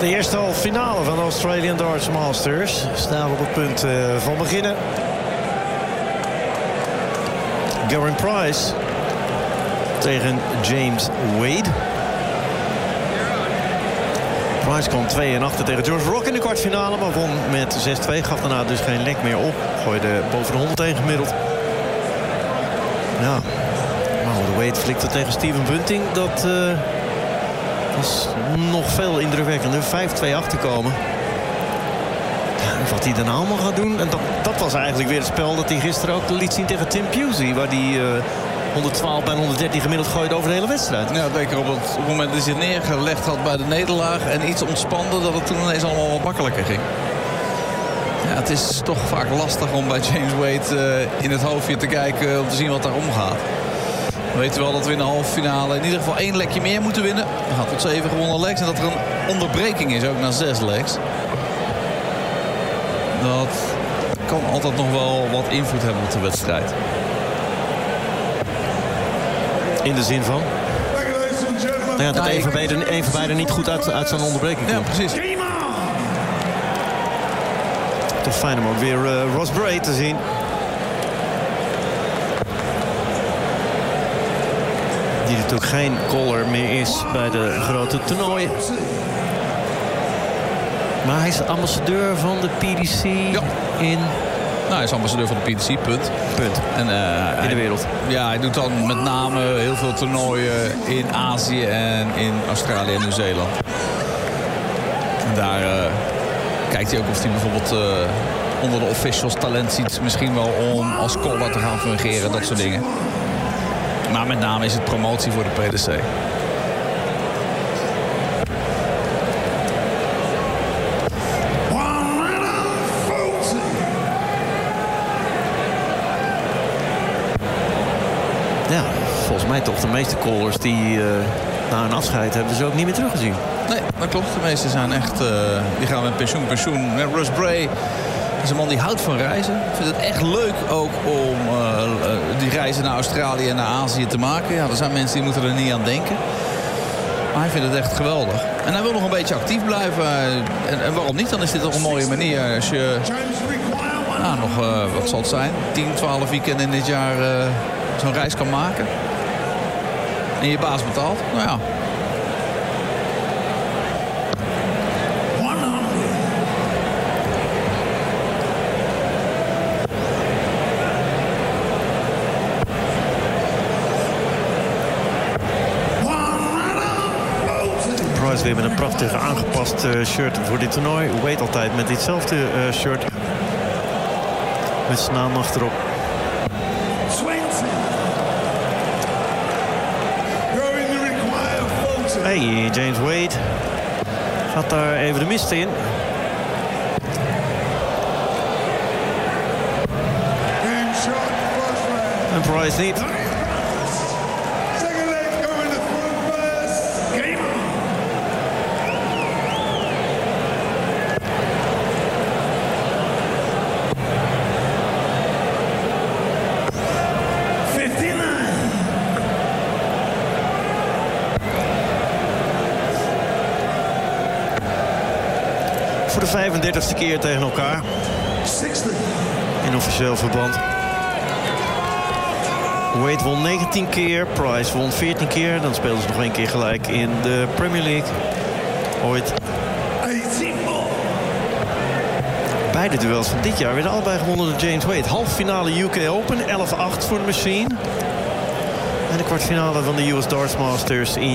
De eerste halve finale van de Australian Darts Masters staan op het punt van beginnen. Gerwyn Price tegen James Wade. Price kwam 2-8 tegen George Rock in de kwartfinale, maar won met 6-2. Gaf daarna dus geen lek meer op. Gooide boven de 100 tegen gemiddeld. Ja, maar Wade flikte tegen Steven Bunting. Dat was nog veel indrukwekkender. 5-2 achterkomen. Ja, wat hij daarna allemaal gaat doen. En dat was eigenlijk weer het spel dat hij gisteren ook liet zien tegen Tim Pusey. Waar hij 112 bij 113 gemiddeld gooide over de hele wedstrijd. Ja, zeker op het moment dat hij zich neergelegd had bij de nederlaag en iets ontspande, dat het toen ineens allemaal wat makkelijker ging. Ja, het is toch vaak lastig om bij James Wade in het hoofdje te kijken om te zien wat daar omgaat. We weten wel dat we in de halve finale in ieder geval 1 lekje meer moeten winnen. We gaan tot 7 gewonnen legs en dat er een onderbreking is ook na 6 legs. Dat kan altijd nog wel wat invloed hebben op de wedstrijd. In de zin van? Nou ja, dat een van beiden niet goed uit zo'n onderbreking komt. Ja, precies. Toch fijn om ook weer Ross Bray te zien. Die natuurlijk geen caller meer is bij de grote toernooien. Maar hij is ambassadeur van de PDC in... Nou, hij is ambassadeur van de PDC, punt. En, in de wereld. Ja, hij doet dan met name heel veel toernooien in Azië en in Australië en Nieuw-Zeeland. En daar kijkt hij ook of hij bijvoorbeeld onder de officials talent ziet. Misschien wel om als caller te gaan fungeren, dat soort dingen. Maar met name is het promotie voor de PDC. Ja, volgens mij toch de meeste callers die na een afscheid hebben ze ook niet meer teruggezien. Nee, dat klopt. De meeste zijn echt... die gaan met pensioen. Met Russ Bray is een man die houdt van reizen. Ik vind het echt leuk ook om die reizen naar Australië en naar Azië te maken. Ja, er zijn mensen die moeten er niet aan denken. Maar hij vindt het echt geweldig. En hij wil nog een beetje actief blijven. En waarom niet? Dan is dit toch een mooie manier. Als je nog, wat zal het zijn, 10, 12 weekenden in dit jaar zo'n reis kan maken. En je baas betaalt. Nou ja. Price weer met een prachtig aangepast shirt voor dit toernooi. Wade altijd met ditzelfde shirt. Met zijn naam achterop. Hey, James Wade gaat daar even de mist in. En Price niet. Voor de 35e keer tegen elkaar. In officieel verband. Wade won 19 keer, Price won 14 keer. Dan speelden ze nog 1 keer gelijk in de Premier League. Ooit. Beide duels van dit jaar werden allebei gewonnen door James Wade. Halve finale UK Open, 11-8 voor de Machine. En de kwartfinale van de US Darts Masters in